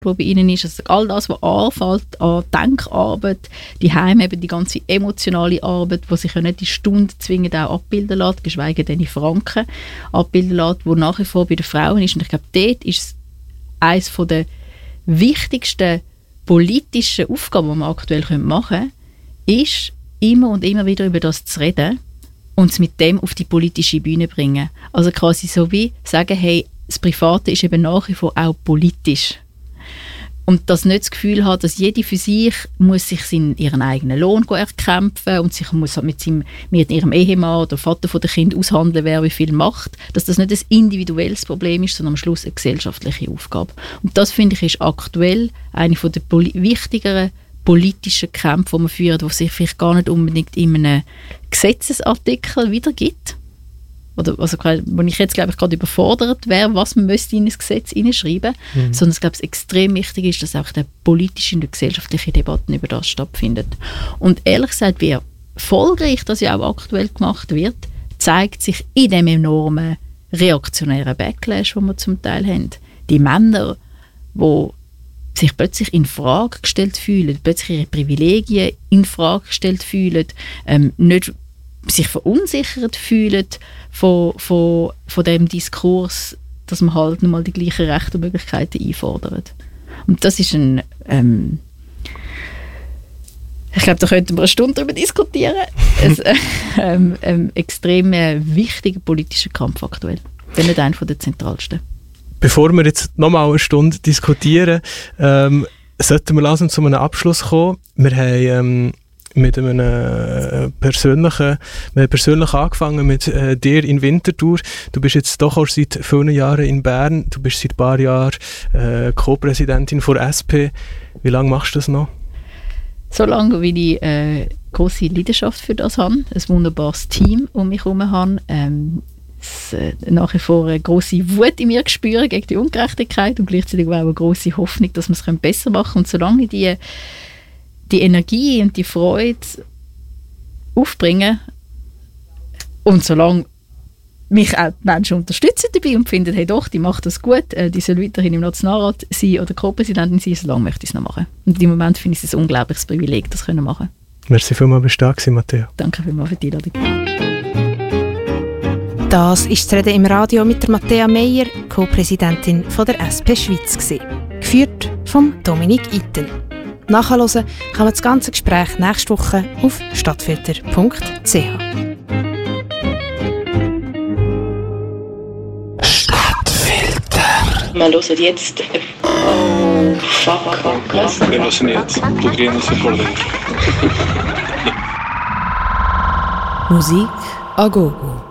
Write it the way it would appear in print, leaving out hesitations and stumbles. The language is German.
wo bei ihnen ist. Also all das, was anfällt an Denkarbeit, die Heim eben die ganze emotionale Arbeit, wo sich ja nicht die Stunde zwingend auch abbilden lässt, geschweige denn in Franken abbilden lässt, wo nach wie vor bei den Frauen ist. Und ich glaube, dort ist es eines der wichtigsten politischen Aufgaben, die wir aktuell machen können, ist, immer und immer wieder über das zu reden und es mit dem auf die politische Bühne bringen. Also quasi so wie sagen, hey, das Private ist eben nach wie vor auch politisch. Und das nicht das Gefühl hat, dass jede für sich muss sich ihren eigenen Lohn erkämpfen und sich muss mit ihrem Ehemann oder Vater von der Kind aushandeln, wer wie viel macht, dass das nicht ein individuelles Problem ist, sondern am Schluss eine gesellschaftliche Aufgabe. Und das, finde ich, ist aktuell eine der wichtigeren politischen Kämpfe, die wir führen, die sich vielleicht gar nicht unbedingt in einem Gesetzesartikel wiedergibt. Oder, also, wo ich jetzt, glaube ich, gerade überfordert wäre, was man müsste in ein Gesetz hineinschreiben müsste, sondern ich glaube, es extrem wichtig ist, dass auch die politische und die gesellschaftliche Debatten über das stattfindet. Und ehrlich gesagt, wie erfolgreich das ja auch aktuell gemacht wird, zeigt sich in dem enormen reaktionären Backlash, den wir zum Teil haben. Die Männer, die sich plötzlich in Frage gestellt fühlen, plötzlich ihre Privilegien in Frage gestellt fühlen, nicht sich verunsichert fühlen von dem Diskurs, dass man halt nochmal die gleichen Rechte und Möglichkeiten einfordert. Und das ist ich glaube, da könnten wir eine Stunde darüber diskutieren. Ein extrem wichtiger politischer Kampf aktuell. Der nicht einer der zentralsten. Bevor wir jetzt nochmal eine Stunde diskutieren, sollten wir langsam zu einem Abschluss kommen. Wir haben mit einem persönlich angefangen mit dir in Winterthur. Du bist jetzt doch auch seit vielen Jahren in Bern. Du bist seit ein paar Jahren Co-Präsidentin von SP. Wie lange machst du das noch? So lange, wie ich grosse Leidenschaft für das habe. Ein wunderbares Team um mich herum habe. Nach wie vor eine grosse Wut in mir spüren gegen die Ungerechtigkeit und gleichzeitig auch eine grosse Hoffnung, dass wir es besser machen können. Und solange die Energie und die Freude aufbringen und solange mich auch die Menschen unterstützen dabei und finden, hey doch, die macht das gut, die soll weiterhin im Nationalrat sein oder Co-Präsidentin sein, solange möchte ich es noch machen. Und im Moment finde ich es ein unglaubliches Privileg, das können machen. Merci vielmals, bist du da gewesen, Matteo. Danke vielmals für die Einladung. Das ist das Reden im Radio mit der Matthäa Meyer, Co-Präsidentin von der SP Schweiz gewesen. Geführt von Dominik Itten. Nachhören kann man das ganze Gespräch nächste Woche auf stadtfilter.ch. Stadtfilter. Wir hören jetzt. Oh, fuck. Was? Wir hören jetzt. Du kriegst es vor dir. Musik a gogo.